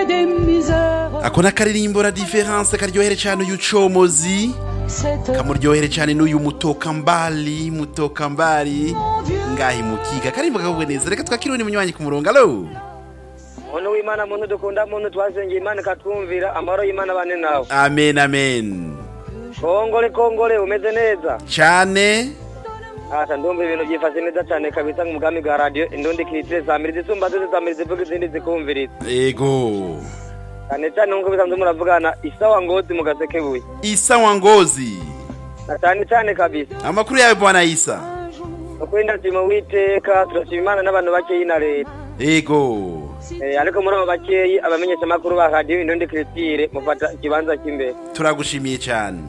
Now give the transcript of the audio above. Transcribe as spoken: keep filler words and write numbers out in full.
ako nakaririmbo la difference karyohere cyane uyu comozi kamuryohere cyane n'uyu mutoka mbali mutoka mbali ngahi mukiga karimbo kagwe neza reka twakirone munywanyi ku murongo alo Ono w'Imana muntu dukunda muntu twasengeye Imana katwumvira amaro y'Imana bane nawe amen amen kongole kongole umeze neza cyane asa ndumva ibintu byifashe neza cyane kabisa nk'umugambi ga radio indundi kitire zamiriza isumba zose zamiriza ivuga izindi zikumviriza ego cyane cyane nkuko bisanzwe muravugana isawa ngozi mu gasekebuye isawa ngozi cyane cyane kabisa amakuru yawe bwana Isa ukwenda ndimo witeka turashima Imana n'abantu bakeyi na leta ego eh ariko muri abo bakeyi abamenyesha makuru ba radio indundi kitire mufata ikibanza cy'imbere turagushimiye cyane